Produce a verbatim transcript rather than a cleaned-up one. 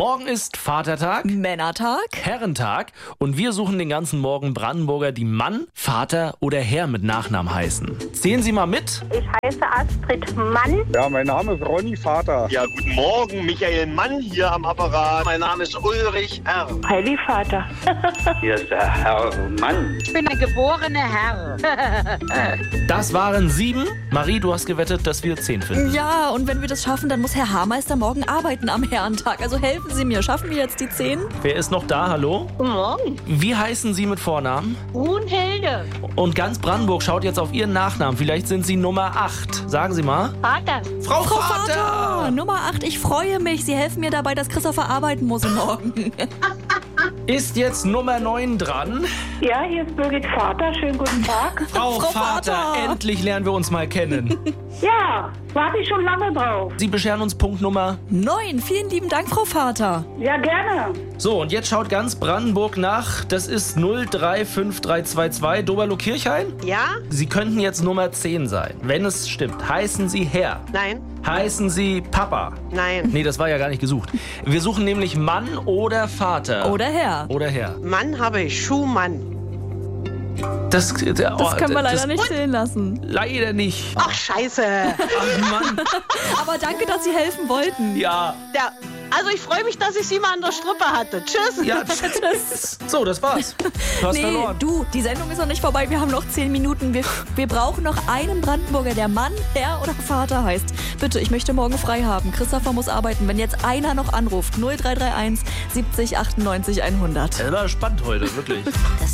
Morgen ist Vatertag, Männertag, Herrentag und wir suchen den ganzen Morgen Brandenburger, die Mann, Vater oder Herr mit Nachnamen heißen. Zählen Sie mal mit. Ich heiße Astrid Mann. Ja, mein Name ist Ronny Vater. Ja, guten Morgen, Michael Mann hier am Apparat. Mein Name ist Ulrich R. Heidi Vater. Hier ist der Herr Mann. Ich bin der geborene Herr. Das waren sieben. Marie, du hast gewettet, dass wir zehn finden. ja, und wenn wir das schaffen, dann muss Herr Haarmeister morgen arbeiten am Herrentag. Also helfen Sie mir, schaffen wir jetzt die zehn? Wer ist noch da? Hallo? Guten Morgen. Wie heißen Sie mit Vornamen? Brunhilde. Und ganz Brandenburg schaut jetzt auf Ihren Nachnamen. Vielleicht sind Sie Nummer acht. Sagen Sie mal. Vater. Frau, Frau Vater! Vater, Nummer acht, ich freue mich. Sie helfen mir dabei, dass Christopher arbeiten muss morgen. Ist jetzt Nummer neun dran? Ja, hier ist Birgit Vater. Schönen guten Tag. Frau, Frau Vater, Vater. endlich lernen wir uns mal kennen. Ja, warte ich schon lange drauf. Sie bescheren uns Punktnummer. Neun, vielen lieben Dank, Frau Vater. Ja, gerne. So, und jetzt schaut ganz Brandenburg nach. Das ist null drei fünf drei zwei zwei Doberlo-Kirchhain. Ja? Sie könnten jetzt Nummer zehn sein. Wenn es stimmt, heißen Sie Herr. Nein? Heißen Sie Papa. Nein. Nee, das war ja gar nicht gesucht. Wir suchen nämlich Mann oder Vater. Oder Herr. Oder Herr. Mann habe ich, Schuhmann. Das, oh, Das können wir leider das, nicht zählen lassen. Leider nicht. Ach, scheiße. Ach Mann. Aber danke, dass Sie helfen wollten. Ja. Ja, also ich freue mich, dass ich Sie mal an der Strippe hatte. Tschüss. Ja, tschüss. So, das war's. Du hast Nee, verloren. du, die Sendung ist noch nicht vorbei. Wir haben noch zehn Minuten. Wir, wir brauchen noch einen Brandenburger, der Mann, Herr oder Vater heißt. Bitte, ich möchte morgen frei haben. Christopher muss arbeiten. Wenn jetzt einer noch anruft, null drei drei eins siebzig achtundneunzig hundert. Das war spannend heute, wirklich. Das